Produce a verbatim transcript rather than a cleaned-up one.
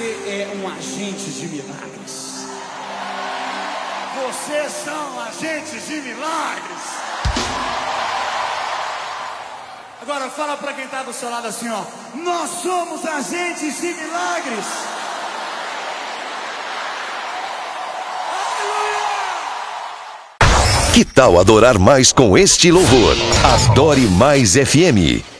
Você é um agente de milagres. Vocês são agentes de milagres. Agora fala pra quem tá do seu lado assim, ó. Nós somos agentes de milagres. Que tal adorar mais com este louvor? Adore Mais F M.